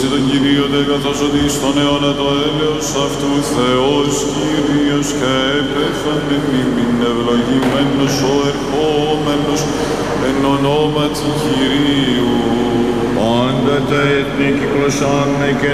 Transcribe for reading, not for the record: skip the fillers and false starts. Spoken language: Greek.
εσύ τον Κυρίοντε, καθώς ότι στον αιώνα το έλεος αυτού Θεός Κύριος και έπεφανε μήμην ευλογημένος ο ερχόμενος εν ονόματι Κυρίου. Πάντα τα έθνη κυκλωσάνε και